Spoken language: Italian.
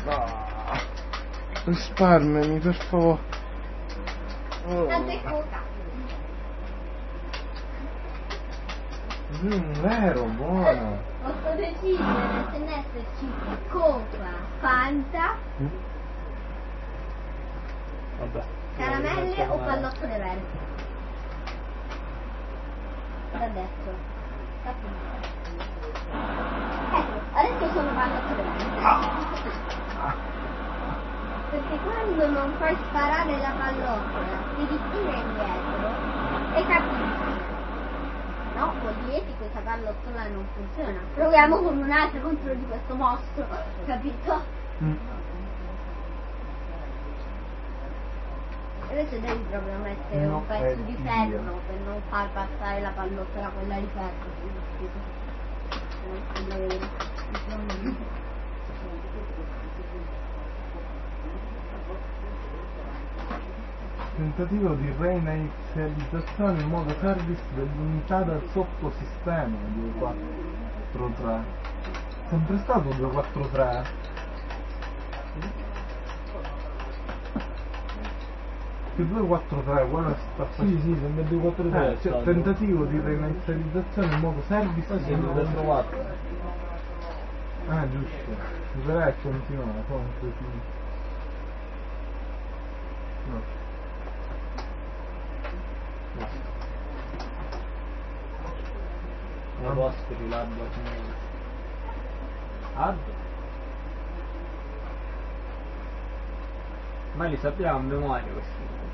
Ah, risparmiami per favore. Tanto è coca. Vero, buono. Posso decidere se ne esserci coca, Fanta, Vabbè. caramelle o pallottole vere. L'ha detto. Ecco, adesso sono pallottole vere. Perché quando non fai sparare la pallottola, ti ritira indietro e capisci. No, vuol dire che questa pallottola non funziona. Proviamo con un'altra contro di questo mostro, capito? Adesso devi proprio mettere un pezzo di ferro per non far passare la pallottola quella di ferro. Non sembra vero. Tentativo di reinizializzazione in modo service dell'unità del sottosistema 243. Sempre stato 243? Che 243, quello sta Sì, sembra 243. cioè, tentativo di reinizializzazione in modo service l'ho trovato. Ah, giusto. Però è continuato anche qui. No. I vostri l'abba ad? Ma li sappiamo a memoria questi.